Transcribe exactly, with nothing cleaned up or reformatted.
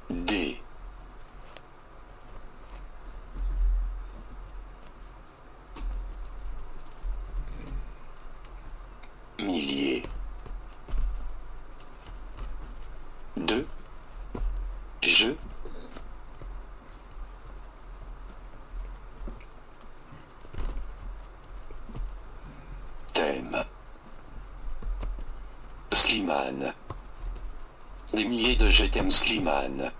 D. Milliers. De. Je. Thème. Slimane. Des milliers de je t'aime Slimane.